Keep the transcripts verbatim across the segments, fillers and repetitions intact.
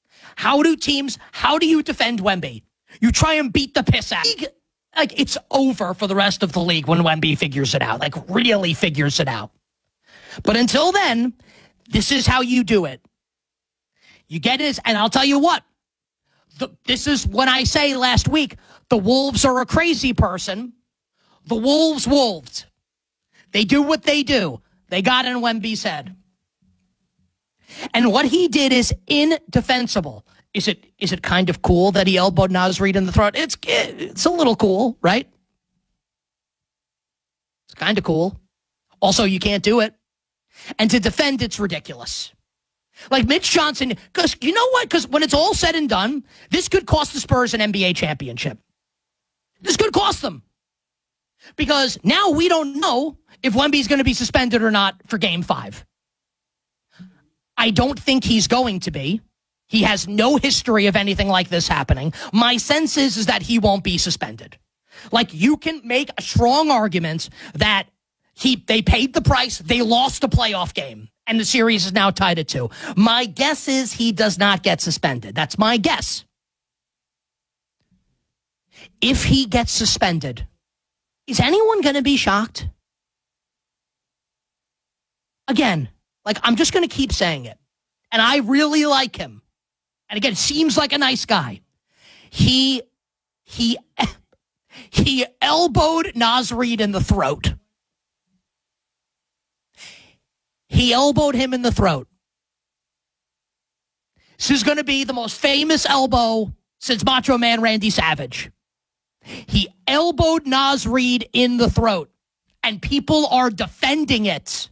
How do teams, how do you defend Wemby? You try and beat the piss out. Like, it's over for the rest of the league when Wemby figures it out, like really figures it out. But until then, this is how you do it. You get it, and I'll tell you what, the, this is when I say last week, the Wolves are a crazy person. The Wolves wolved. They do what they do. They got in Wemby's head. And what he did is indefensible. Is it is it kind of cool that he elbowed Naz Reid in the throat? It's it's a little cool, right? It's kind of cool. Also, you can't do it. And to defend, it's ridiculous. Like Mitch Johnson, because you know what? Because when it's all said and done, this could cost the Spurs an N B A championship. This could cost them. Because now we don't know if Wemby's going to be suspended or not for game five. I don't think he's going to be. He has no history of anything like this happening. My sense is, is that he won't be suspended. Like, you can make a strong argument that he they paid the price, they lost a playoff game, and the series is now tied at two. My guess is he does not get suspended. That's my guess. If he gets suspended, is anyone going to be shocked? Again, like, I'm just going to keep saying it. And I really like him. And again, seems like a nice guy. He, he, he elbowed Naz Reid in the throat. He elbowed him in the throat. This is going to be the most famous elbow since Macho Man Randy Savage. He elbowed Naz Reid in the throat, and people are defending it.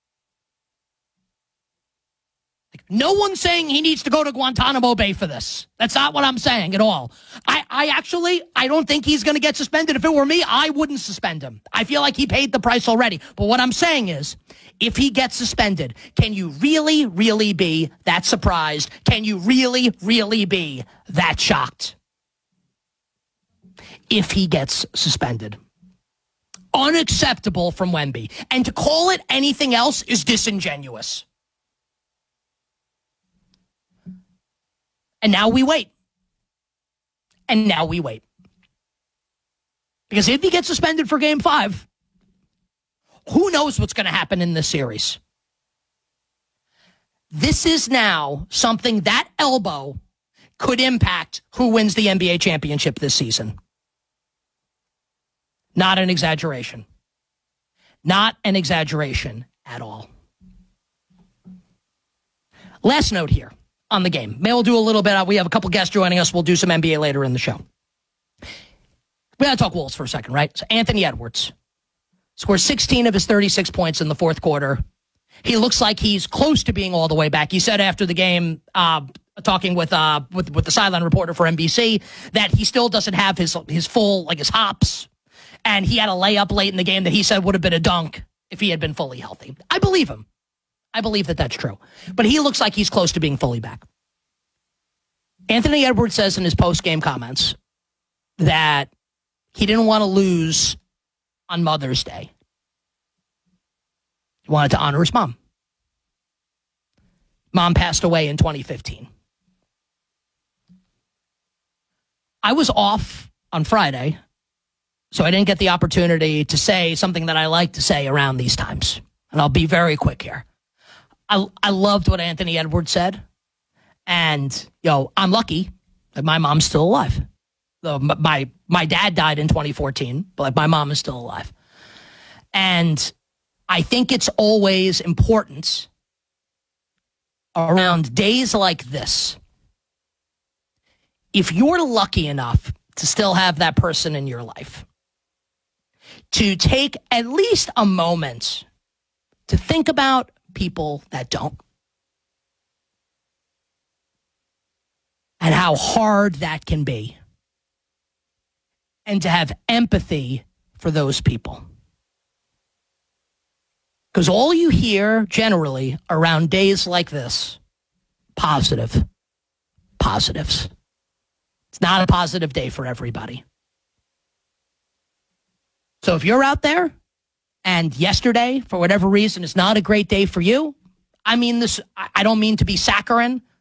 No one's saying he needs to go to Guantanamo Bay for this. That's not what I'm saying at all. I, I actually, I don't think he's going to get suspended. If it were me, I wouldn't suspend him. I feel like he paid the price already. But what I'm saying is, if he gets suspended, can you really, really be that surprised? Can you really, really be that shocked? If he gets suspended. Unacceptable from Wemby. And to call it anything else is disingenuous. And now we wait. And now we wait. Because if he gets suspended for game five, who knows what's going to happen in this series? This is now something that elbow could impact who wins the N B A championship this season. Not an exaggeration. Not an exaggeration at all. Last note here on the game. Maybe we'll do a little bit. We have a couple guests joining us. We'll do some N B A later in the show. We got to talk Wolves for a second, right? So Anthony Edwards scores sixteen of his thirty-six points in the fourth quarter. He looks like he's close to being all the way back. He said after the game, uh, talking with, uh, with with the sideline reporter for N B C, that he still doesn't have his his full, like his hops. And he had a layup late in the game that he said would have been a dunk if he had been fully healthy. I believe him. I believe that that's true. But he looks like he's close to being fully back. Anthony Edwards says in his post-game comments that he didn't want to lose on Mother's Day. He wanted to honor his mom. Mom passed away in twenty fifteen. I was off on Friday, so I didn't get the opportunity to say something that I like to say around these times. And I'll be very quick here. I, I loved what Anthony Edwards said. And, you know, I'm lucky that my mom's still alive. Though my, my dad died in twenty fourteen, but like, my mom is still alive. And I think it's always important around days like this. If you're lucky enough to still have that person in your life, to take at least a moment to think about people that don't. And how hard that can be. And to have empathy for those people. Because all you hear generally around days like this, positive, positives. It's not a positive day for everybody. So if you're out there and yesterday, for whatever reason, is not a great day for you, I mean this, I don't mean to be saccharine.